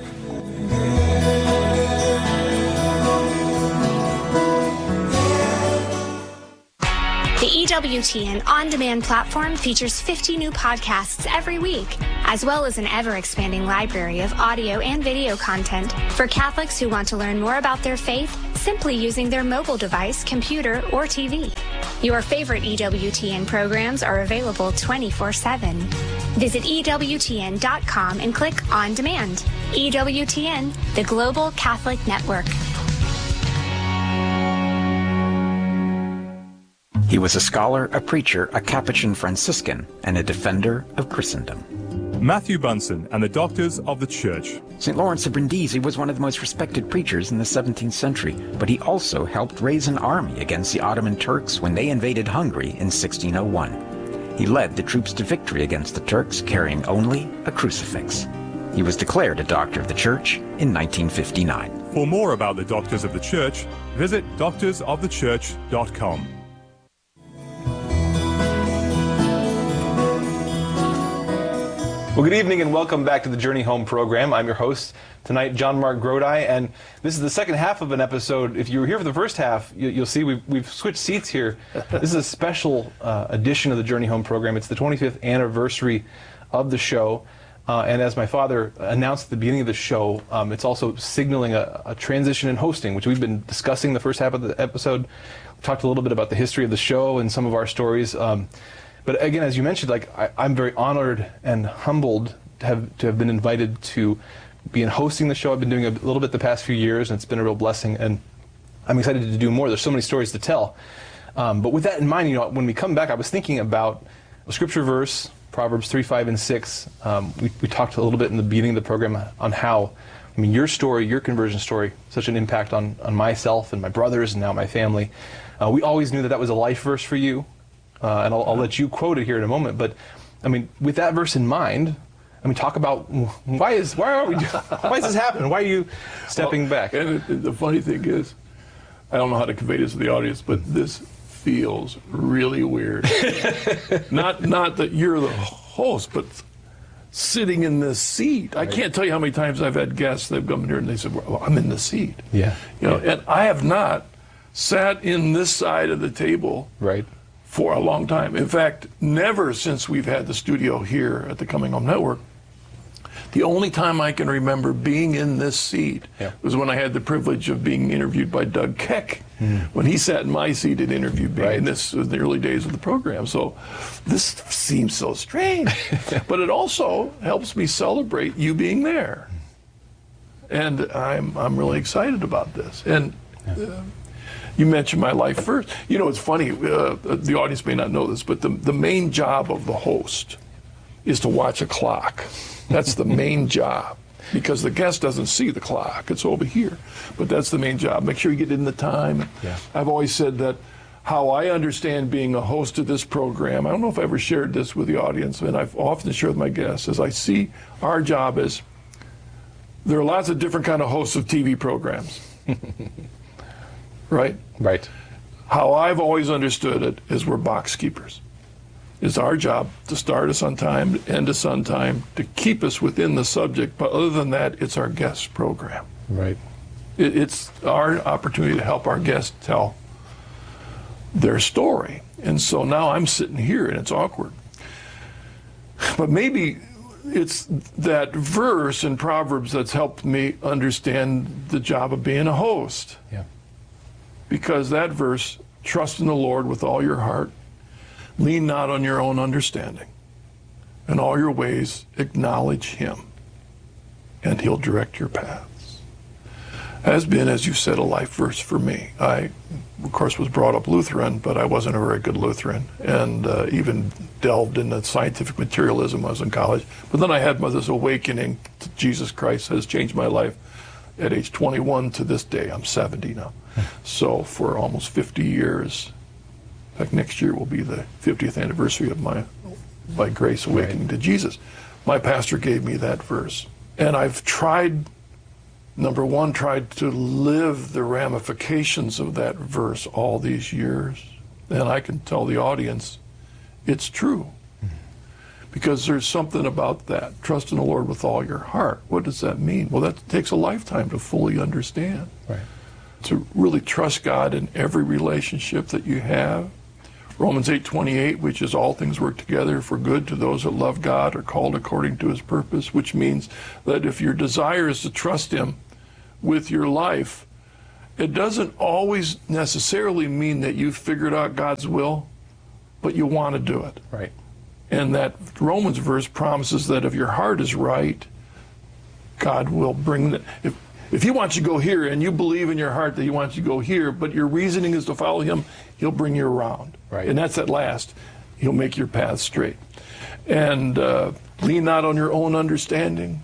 The E W T N On Demand platform features fifty new podcasts every week, as well as an ever-expanding library of audio and video content for Catholics who want to learn more about their faith simply using their mobile device, computer, or T V. Your favorite E W T N programs are available twenty-four seven. Visit E W T N dot com and click On Demand. E W T N, the Global Catholic Network. He was a scholar, a preacher, a Capuchin Franciscan, and a defender of Christendom. Matthew Bunsen and the Doctors of the Church. Saint Lawrence of Brindisi was one of the most respected preachers in the seventeenth century, but he also helped raise an army against the Ottoman Turks when they invaded Hungary in sixteen oh one. He led the troops to victory against the Turks, carrying only a crucifix. He was declared a Doctor of the Church in nineteen fifty-nine. For more about the Doctors of the Church, visit doctors of the church dot com. Well, good evening and welcome back to the Journey Home program. I'm your host tonight, John Mark Grodi, and this is the second half of an episode. If you were here for the first half, you, you'll see we've, we've switched seats here. This is a special uh, edition of the Journey Home program. It's the twenty-fifth anniversary of the show, uh, and as my father announced at the beginning of the show, um, it's also signaling a, a transition in hosting, which we've been discussing the first half of the episode. We talked a little bit about the history of the show and some of our stories. Um, But again, as you mentioned, like I, I'm very honored and humbled to have to have been invited to be in hosting the show. I've been doing a little bit the past few years, and it's been a real blessing. And I'm excited to do more. There's so many stories to tell. Um, but with that in mind, you know, when we come back, I was thinking about a scripture verse, Proverbs three, five, and six. Um, we, we talked a little bit in the beginning of the program on how, I mean, your story, your conversion story, such an impact on on myself and my brothers and now my family. Uh, we always knew that that was a life verse for you. Uh, and I'll, I'll let you quote it here in a moment. But I mean, with that verse in mind, I mean, talk about why is why are we why is this happening? Why are you stepping well, back? And it, the funny thing is, I don't know how to convey this to the audience, but this feels really weird. not not that you're the host, but sitting in this seat. Right. I can't tell you how many times I've had guests that have come in here and they said, "Well, I'm in the seat." Yeah. You know, yeah. and I have not sat in this side of the table. Right. For a long time. In fact, never since we've had the studio here at the Coming Home Network. The only time I can remember being in this seat yeah. was when I had the privilege of being interviewed by Doug Keck. Mm. When he sat in my seat and interviewed me, right. and this was the early days of the program. So this seems so strange. But it also helps me celebrate you being there. And I'm, I'm really excited about this. And yeah. uh, you mentioned my life first. You know, it's funny, uh, the audience may not know this, but the, the main job of the host is to watch a clock. That's the main job, because the guest doesn't see the clock. It's over here. But that's the main job. Make sure you get in the time. Yeah. I've always said that how I understand being a host of this program, I don't know if I ever shared this with the audience, and I've often shared with my guests, is I see our job as there are lots of different kind of hosts of T V programs. Right? Right. How I've always understood it is we're box keepers. It's our job to start us on time, end us on time, to keep us within the subject. But other than that, it's our guest program. Right. It, it's our opportunity to help our guests tell their story. And so now I'm sitting here and it's awkward. But maybe it's that verse in Proverbs that's helped me understand the job of being a host. Yeah. Because that verse, trust in the Lord with all your heart, lean not on your own understanding, in all your ways acknowledge him, and he'll direct your paths. Has been, as you said, a life verse for me. I, of course, was brought up Lutheran, but I wasn't a very good Lutheran, and uh, even delved into scientific materialism when I was in college. But then I had this awakening to Jesus Christ that has changed my life at age twenty-one to this day. I'm seventy now. So for almost fifty years, in fact, next year will be the fiftieth anniversary of my, by grace, awakening right. to Jesus. My pastor gave me that verse. And I've tried, number one, tried to live the ramifications of that verse all these years. then I can tell the audience it's true. Because there's something about that. Trust in the Lord with all your heart. What does that mean? Well, that takes a lifetime to fully understand. Right. To really trust God in every relationship that you have. Romans eight twenty-eight, which is all things work together for good to those that love God, are called according to his purpose, which means that if your desire is to trust him with your life, it doesn't always necessarily mean that you've figured out God's will, but you want to do it. Right. And that Romans verse promises that if your heart is right, God will bring the, if if he wants you to go here and you believe in your heart that he wants you to go here, but your reasoning is to follow him, he'll bring you around. Right. And that's at last. He'll make your path straight. And uh, lean not on your own understanding.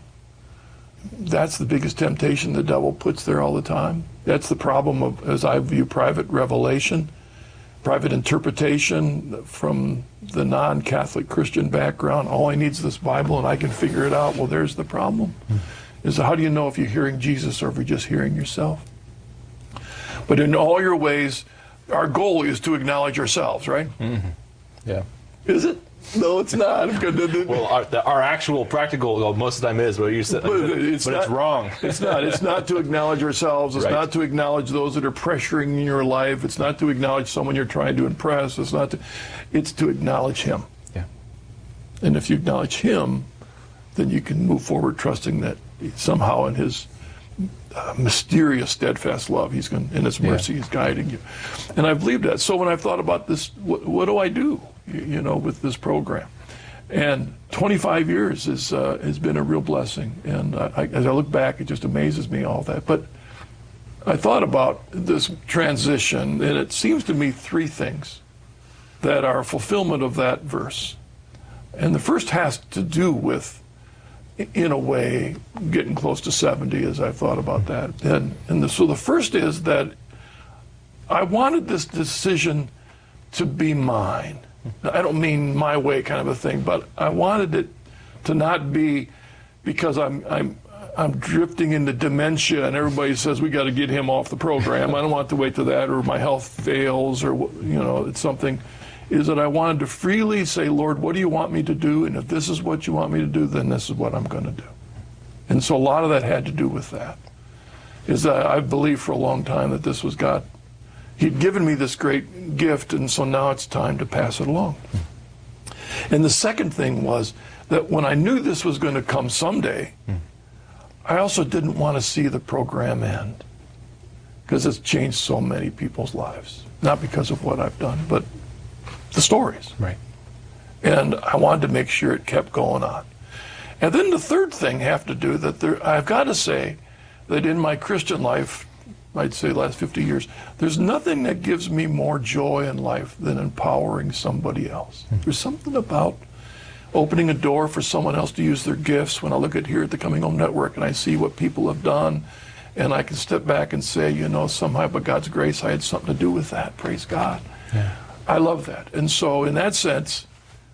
That's the biggest temptation the devil puts there all the time. That's the problem of, as I view private revelation, private interpretation from the non-Catholic Christian background. All I need is this Bible and I can figure it out. Well, there's the problem. Mm. Is how do you know if you're hearing Jesus or if you're just hearing yourself? But in all your ways, our goal is to acknowledge ourselves, right? Mm-hmm. Yeah. Is it? No, it's not. Well, our, the, our actual practical goal most of the time is what you said, but, it's, but not, it's wrong. It's not. It's not to acknowledge ourselves. It's right. not to acknowledge those that are pressuring in your life. It's not to acknowledge someone you're trying to impress. It's not to. It's to acknowledge him. Yeah. And if you acknowledge him, then you can move forward trusting that somehow in his uh, mysterious, steadfast love, he's going, in his mercy, yeah. he's guiding you. And I believe that. So when I've thought about this, what, what do I do, you, you know, with this program? And twenty-five years is, uh, has been a real blessing. And uh, I, as I look back, it just amazes me, all that. But I thought about this transition, and it seems to me three things that are a fulfillment of that verse. And the first has to do with, in a way, getting close to seventy as I thought about that. And, and the, so the first is that I wanted this decision to be mine. I don't mean my way kind of a thing, but I wanted it to not be because I'm, I'm, I'm drifting into dementia and everybody says we got to get him off the program. I don't want to wait till that, or my health fails, or, you know, it's something. Is that I wanted to freely say, Lord, what do you want me to do? And if this is what you want me to do, then this is what I'm going to do. And so a lot of that had to do with that. Is that I believed for a long time that this was God. He'd given me this great gift, and so now it's time to pass it along. And the second thing was that when I knew this was going to come someday, I also didn't want to see the program end. Because it's changed so many people's lives. Not because of what I've done, but the stories. Right. And I wanted to make sure it kept going on. And then the third thing have to do that there, I've got to say that in my Christian life, I'd say the last fifty years, there's nothing that gives me more joy in life than empowering somebody else. Mm-hmm. There's something about opening a door for someone else to use their gifts. When I look at here at the Coming Home Network and I see what people have done, and I can step back and say, you know, somehow by God's grace, I had something to do with that. Praise God. Yeah. I love that. And so in that sense,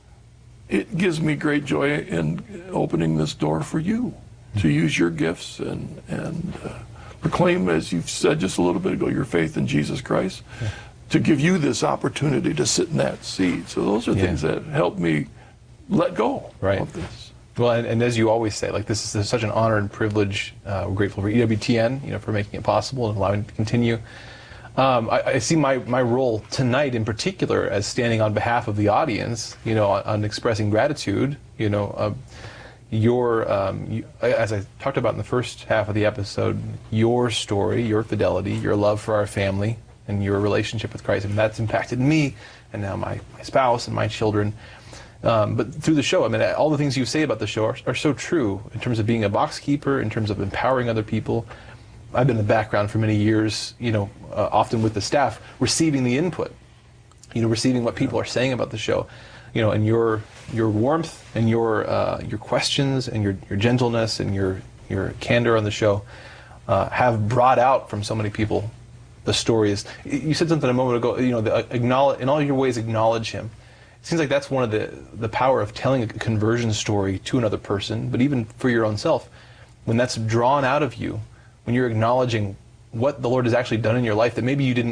it gives me great joy in opening this door for you to use your gifts and, and uh, proclaim, as you've said just a little bit ago, your faith in Jesus Christ, yeah. to give you this opportunity to sit in that seat. So those are yeah. things that help me let go right. of this. Well, and, and as you always say, like this is such an honor and privilege. Uh, we're grateful for E W T N, you know, for making it possible and allowing it to continue. Um, I, I see my, my role tonight in particular as standing on behalf of the audience, you know, on, on expressing gratitude. You know, uh, your, um, you, as I talked about in the first half of the episode, your story, your fidelity, your love for our family, and your relationship with Christ. I mean, that's impacted me, and now my, my spouse and my children. Um, but through the show, I mean, all the things you say about the show are, are so true in terms of being a box keeper, in terms of empowering other people. I've been in the background for many years, you know, uh, often with the staff, receiving the input, you know, receiving what people are saying about the show, you know, and your your warmth and your uh, your questions and your, your gentleness and your your candor on the show uh, have brought out from so many people the stories. You said something a moment ago, you know, the, acknowledge, in all your ways acknowledge him. It seems like that's one of the the power of telling a conversion story to another person, but even for your own self, when that's drawn out of you, when you're acknowledging what the Lord has actually done in your life that maybe you didn't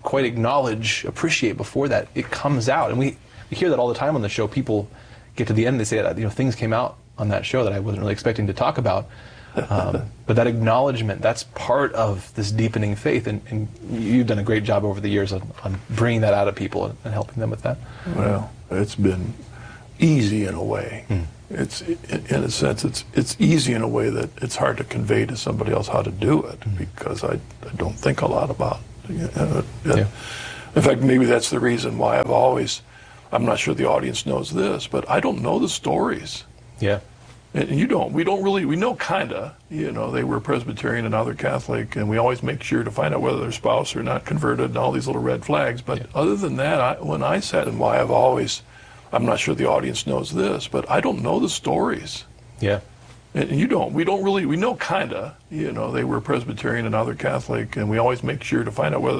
quite acknowledge, appreciate before that it comes out. And we, we hear that all the time on the show. People get to the end and they say that, you know, things came out on that show that I wasn't really expecting to talk about. Um, but that acknowledgement, that's part of this deepening faith, and, and you've done a great job over the years on, on bringing that out of people and, and helping them with that. Well, it's been easy in a way. Mm. It's, in a sense, it's it's easy in a way that it's hard to convey to somebody else how to do it, mm. because I, I don't think a lot about it. Uh, yeah. In fact, maybe that's the reason why I've always, I'm not sure the audience knows this, but I don't know the stories. Yeah. And you don't. We don't really, we know kinda, you know, they were Presbyterian and now they're Catholic, and we always make sure to find out whether their spouse are not converted and all these little red flags. But yeah. other than that, I, when I sat and why I've always, I'm not sure the audience knows this, but I don't know the stories. Yeah. And you don't. We don't really, we know kinda, you know, they were Presbyterian and now they're Catholic, and we always make sure to find out whether